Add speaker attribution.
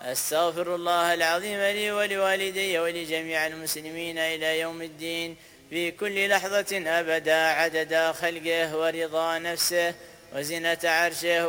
Speaker 1: أستغفر الله العظيم لي ولوالدي ولجميع المسلمين إلى يوم الدين في كل لحظة أبدا عدد خلقه ورضا نفسه وزنة عرشه